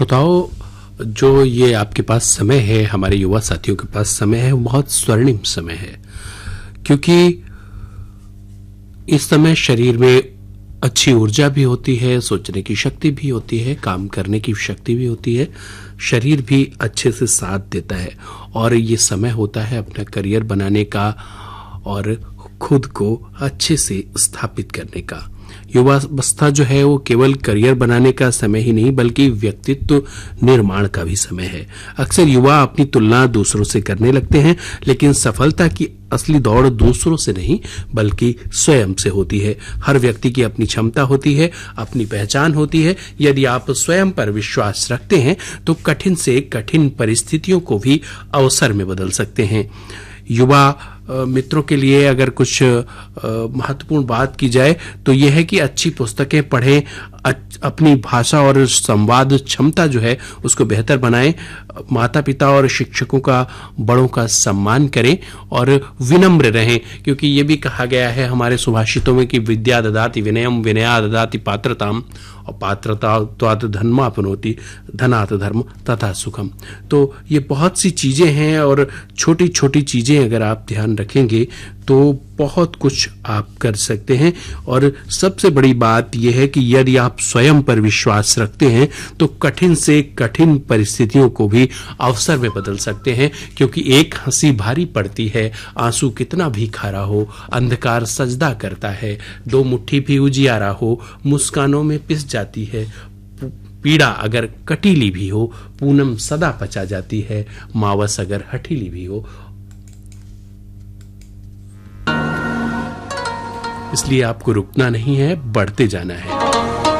श्रोताओं, जो ये आपके पास समय है, हमारे युवा साथियों के पास समय है, वो बहुत स्वर्णिम समय है, क्योंकि इस समय शरीर में अच्छी ऊर्जा भी होती है, सोचने की शक्ति भी होती है, काम करने की शक्ति भी होती है, शरीर भी अच्छे से साथ देता है और ये समय होता है अपना करियर बनाने का और खुद को अच्छे से स्थापित करने का। युवावस्था जो है वो केवल करियर बनाने का समय ही नहीं बल्कि व्यक्तित्व निर्माण का भी समय है। अक्सर युवा अपनी तुलना दूसरों से करने लगते हैं, लेकिन सफलता की असली दौड़ दूसरों से नहीं बल्कि स्वयं से होती है। हर व्यक्ति की अपनी क्षमता होती है, अपनी पहचान होती है। यदि आप स्वयं पर विश्वास रखते हैं तो कठिन से कठिन परिस्थितियों को भी अवसर में बदल सकते हैं। युवा मित्रों के लिए अगर कुछ महत्वपूर्ण बात की जाए तो यह है कि अच्छी पुस्तकें पढ़ें, अपनी भाषा और संवाद क्षमता जो है उसको बेहतर बनाएं, माता पिता और शिक्षकों का, बड़ों का सम्मान करें और विनम्र रहें, क्योंकि ये भी कहा गया है हमारे सुभाषितों में कि विद्या ददाति विनयम, विनया ददाति पात्रताम और पात्रता धर्मापनोति, धनात् धर्म तथा सुखम। तो ये बहुत सी चीजें हैं और छोटी छोटी चीजें अगर आप ध्यान रखेंगे तो बहुत कुछ आप कर सकते हैं। और सबसे बड़ी बात यह है कि यदि आप स्वयं पर विश्वास रखते हैं तो कठिन से कठिन परिस्थितियों को भी अवसर में बदल सकते हैं, क्योंकि एक हंसी भारी पड़ती है, आंसू कितना भी खारा हो, अंधकार सजदा करता है, दो मुट्ठी भी उजियारा हो, मुस्कानों में पिस जाती है, पीड़ा अगर कटीली भी हो, पूनम सदा पचा जाती है, मावस अगर हठीली भी हो। इसलिए आपको रुकना नहीं है, बढ़ते जाना है।